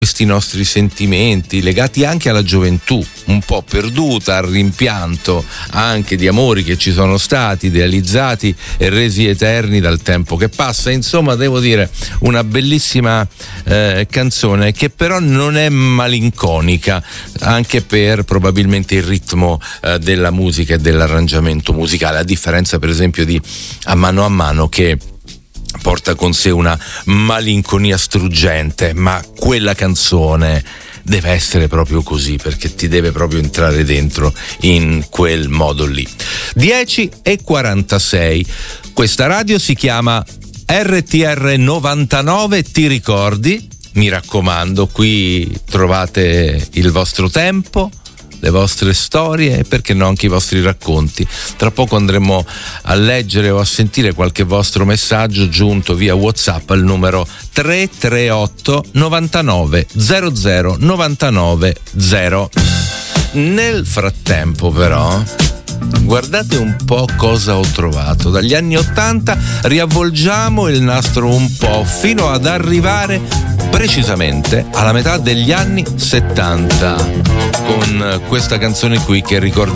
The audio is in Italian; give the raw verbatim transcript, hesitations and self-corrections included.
questi nostri sentimenti legati anche alla gioventù, un po' perduta, al rimpianto anche di amori che ci sono stati, idealizzati e resi eterni dal tempo che passa. Insomma, devo dire, una bellissima eh, canzone che però non è malinconica, anche per probabilmente il ritmo eh, della musica e dell'arrangiamento musicale, a differenza per esempio di A mano a mano, che porta con sé una malinconia struggente, ma quella canzone deve essere proprio così, perché ti deve proprio entrare dentro in quel modo lì. dieci e quarantasei, questa radio si chiama R T R novantanove, ti ricordi? Mi raccomando, qui trovate il vostro tempo, le vostre storie e perché no anche i vostri racconti. Tra poco andremo a leggere o a sentire qualche vostro messaggio giunto via WhatsApp al numero tre tre otto novantanove zero zero novantanove zero. Nel frattempo però guardate un po' cosa ho trovato. Dagli anni ottanta riavvolgiamo il nastro un po' fino ad arrivare precisamente alla metà degli anni settanta con questa canzone qui che ricorda